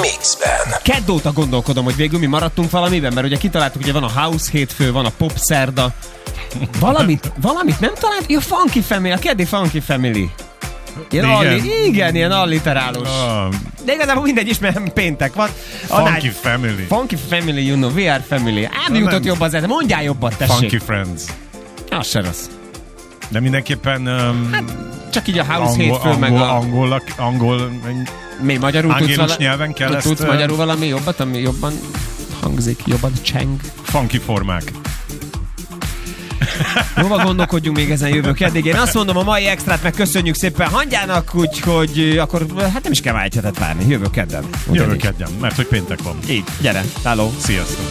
Mixben. Kedd óta gondolkodom, hogy végül mi maradtunk valamiben, mert ugye kitaláltuk, hogy van a House hétfő, van a Pop szerda. Valamit nem talált? Ja, Funky Family, a keddi Funky Family. Ilyen alliterálós. De igazából mindegy is, mert péntek van. Funky Family. Funky Family, you know, we are family. Jutott jobb az de mondjál jobbat, tessék. Funky Friends. Az se rossz. De mindenképpen... csak így a House hétfő, meg a... Angol... Mi magyarul tudsz nyelven kell ezt... Tudsz magyarul valami jobbat, ami jobban hangzik, jobban cseng? Funky formák. Jóval gondolkodjunk még ezen jövő keddig. Én azt mondom, a mai extrát meg köszönjük szépen Hangyának, úgyhogy akkor hát nem is kell vágyhatat várni. Jövő kedden. Jövő kedden, mert hogy péntek van. Így, gyere, hello. Sziasztok.